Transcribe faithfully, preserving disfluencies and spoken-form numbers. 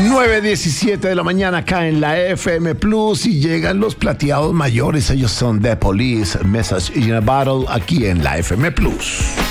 nueve diecisiete de la mañana acá en la F M Plus y llegan los plateados mayores. Ellos son The Police, Message in a Bottle, aquí en la F M Plus.